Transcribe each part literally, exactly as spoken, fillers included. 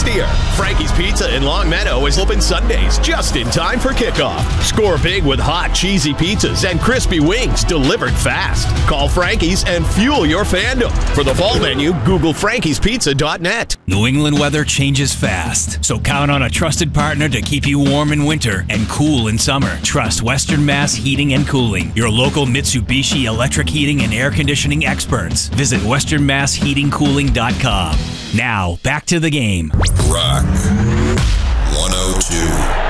tastier. Frankie's Pizza in Long Meadow is open Sundays just in time for kickoff. Score big with hot, cheesy pizzas and crispy wings delivered fast. Call Frankie's and fuel your fandom. For the fall menu, Google frankies pizza dot net. New England weather changes fast, so count on a trusted partner to keep you warm in winter and cool in summer. Trust Western Mass Heating and Cooling, your local Mitsubishi electric heating and air conditioning experts. Visit western mass heating cooling dot com. Now, back to the game. Rock one oh two.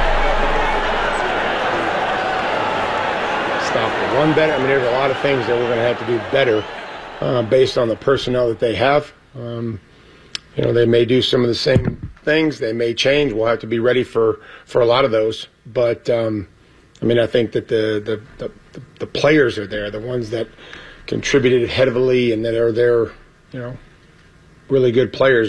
Stop the run better. I mean, there's a lot of things that we're going to have to do better uh, based on the personnel that they have. Um, you know, they may do some of the same things. They may change. We'll have to be ready for, for a lot of those. But, um, I mean, I think that the, the, the, the players are there, the ones that contributed heavily and that are there, you know, really good players.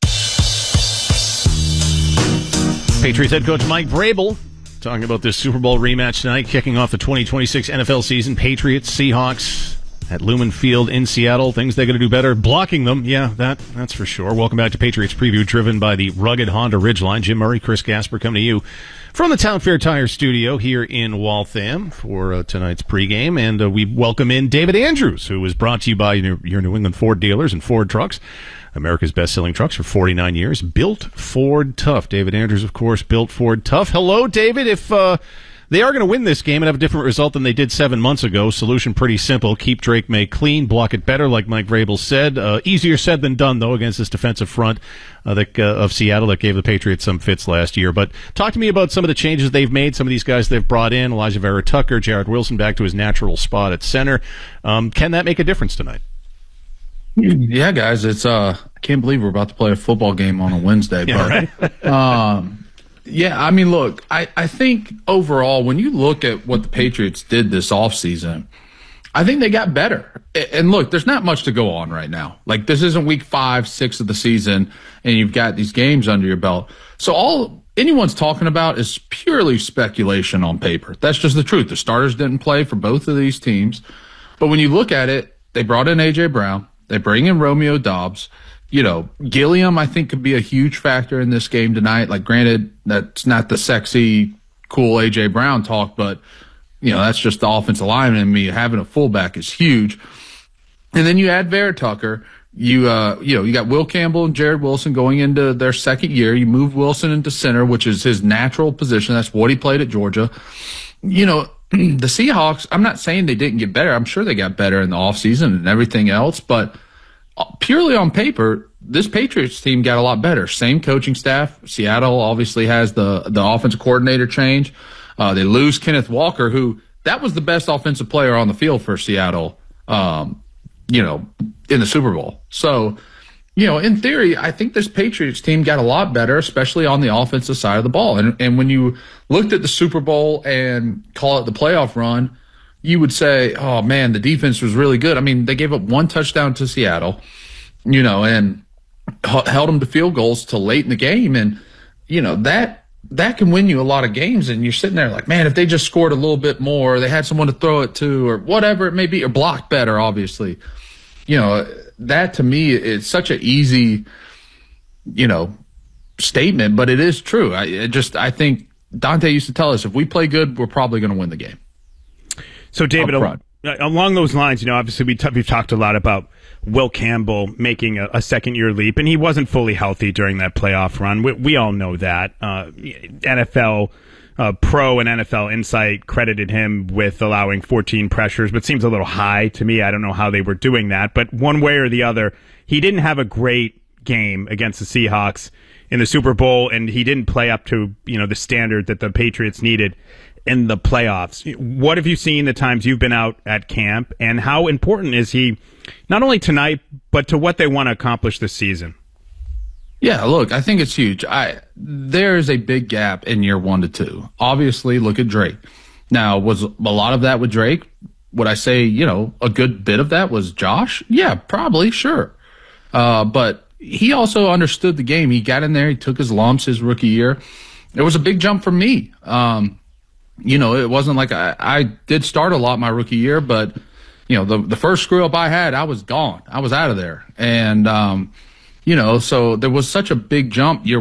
Patriots head coach Mike Vrabel talking about this Super Bowl rematch tonight, kicking off the twenty twenty-six N F L season. Patriots, Seahawks at Lumen Field in Seattle. Things they're going to do better. Blocking them, yeah, that that's for sure. Welcome back to Patriots Preview, driven by the rugged Honda Ridgeline. Jim Murray, Chris Gasper coming to you from the Town Fair Tire Studio here in Waltham for uh, tonight's pregame. And uh, we welcome in David Andrews, who is brought to you by your, your New England Ford dealers and Ford Trucks. America's best-selling trucks for forty-nine years. Built Ford Tough. David Andrews, of course, Built Ford Tough. Hello, David. If uh, they are going to win this game and have a different result than they did seven months ago, solution pretty simple. Keep Drake May clean, block it better, like Mike Vrabel said. Uh, easier said than done, though, against this defensive front uh, that, uh, of Seattle that gave the Patriots some fits last year. But talk to me about some of the changes they've made, some of these guys they've brought in, Elijah Vera Tucker, Jared Wilson back to his natural spot at center. Um, can that make a difference tonight? Yeah, guys, it's uh, I can't believe we're about to play a football game on a Wednesday. Yeah, but right? um, yeah, I mean, look, I, I think overall, when you look at what the Patriots did this offseason, I think they got better. And look, there's not much to go on right now. Like, this isn't week five, six of the season, and you've got these games under your belt. So all anyone's talking about is purely speculation on paper. That's just the truth. The starters didn't play for both of these teams. But when you look at it, they brought in A J. Brown. They bring in Romeo Doubs. You know, Gilliam, I think, could be a huge factor in this game tonight. Like, granted, that's not the sexy, cool A J. Brown talk, but, you know, that's just the offensive lineman in me. Having a fullback is huge. And then you add Vera Tucker. You, uh, you know, you got Will Campbell and Jared Wilson going into their second year. You move Wilson into center, which is his natural position. That's what he played at Georgia. You know, the Seahawks, I'm not saying they didn't get better. I'm sure they got better in the offseason and everything else, but purely on paper, this Patriots team got a lot better. Same coaching staff. Seattle obviously has the, the offensive coordinator change. Uh, they lose Kenneth Walker, who that was the best offensive player on the field for Seattle, um, you know, in the Super Bowl. So, you know, in theory, I think this Patriots team got a lot better, especially on the offensive side of the ball. And and when you looked at the Super Bowl and call it the playoff run, you would say, oh, man, the defense was really good. I mean, they gave up one touchdown to Seattle, you know, and h- held them to field goals till late in the game. And, you know, that that can win you a lot of games. And you're sitting there like, man, if they just scored a little bit more, they had someone to throw it to or whatever it may be, or blocked better, obviously. You know, that to me is such an easy, you know, statement, but it is true. I it just I think Dante used to tell us if we play good, we're probably going to win the game. So, David, al- along those lines, you know, obviously we t- we've talked a lot about Will Campbell making a, a second-year leap, and he wasn't fully healthy during that playoff run. We, we all know that. Uh, N F L uh, Pro and N F L Insight credited him with allowing fourteen pressures, but seems a little high to me. I don't know how they were doing that, but one way or the other, he didn't have a great game against the Seahawks in the Super Bowl, and he didn't play up to, you know, the standard that the Patriots needed in the playoffs. What have you seen the times you've been out at camp, and how important is he not only tonight, but to what they want to accomplish this season? Yeah, look, I think it's huge. I there is a big gap in year one to two. Obviously, look at Drake. Now, was a lot of that with Drake? Would I say, you know, a good bit of that was Josh? Yeah, probably, sure. Uh, but he also understood the game. He got in there. He took his lumps his rookie year. It was a big jump for me. Um, you know, it wasn't like I, I did start a lot my rookie year, but, you know, the, the first screw up I had, I was gone. I was out of there. And, um, you know, so there was such a big jump year